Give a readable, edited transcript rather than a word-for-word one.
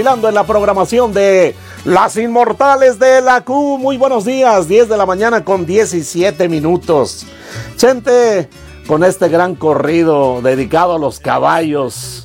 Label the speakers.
Speaker 1: En la programación de Las Inmortales de la Q. Muy buenos días, 10 de la mañana con 17 minutos. Chente, con este gran corrido dedicado a los caballos.